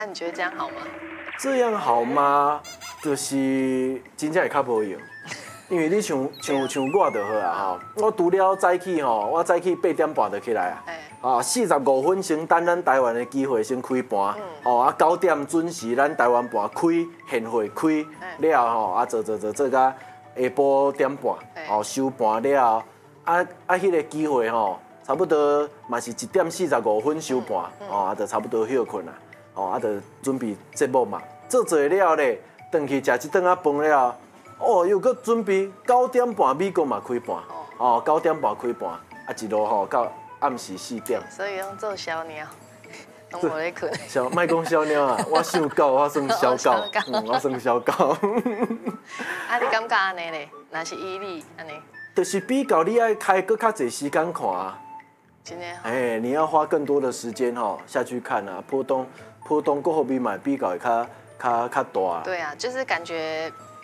那你觉得这样好吗？ 这样好吗？就是真正会较无用，因为你像我就好啊吼，我除了早起吼，我早起8点半就起来啊。45分先等咱台湾的机会先开盘，啊9点准时咱台湾盘开现货开了吼，啊做到甲下晡点半，收盘了，迄个机会吼，差不多嘛是1点45分收盘，啊就差不多休困啦，啊就准备节目嘛，做了咧，回去食一顿仔饭了，又搁准备9点半美国嘛开盘，9点半开盘，一路吼到暗时4点， 所以用做小鸟，拢无咧困。 莫讲小鸟啊，我想狗，我算小狗，我算小狗。 啊，你感觉安尼咧？若是以你安尼， 就是比较你爱开搁较侪时间看啊。 真的。 你要花更多的时间下去看啊，波动各方面嘛比较会较大。 对啊，就是感觉